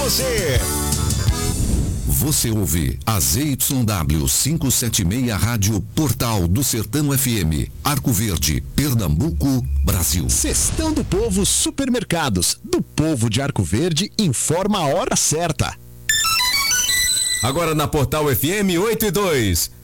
você. Você ouve a ZYW 576 Rádio Portal do Sertão FM, Arco Verde, Pernambuco, Brasil. Cestão do Povo Supermercados, do povo de Arco Verde, informa a hora certa. Agora na Portal FM 8 e 2.